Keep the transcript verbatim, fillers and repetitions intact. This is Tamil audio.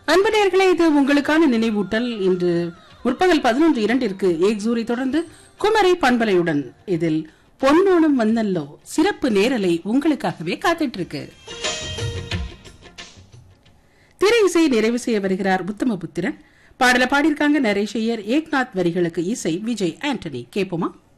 அன்பு நேயர்களே, இது உங்களுக்கான நினைவூட்டல். இன்று முற்பகல் பதினொன்று இரண்டிற்கு ஏக்சூரை தொடர்ந்து குமரி பண்பலையுடன் இதில் பொன்னோணம் வந்தல்லோ சிறப்பு நேரலை உங்களுக்காகவே காத்துட்டு இருக்கு. திரை இசை நிறைவு செய்ய வருகிறார் உத்தமபுத்திரன். பாடல பாடியிருக்காங்க நரேஷ் ஐயர். ஏக்நாத் வரிகளுக்கு இசை விஜய் ஆண்டனி. கேட்போமா?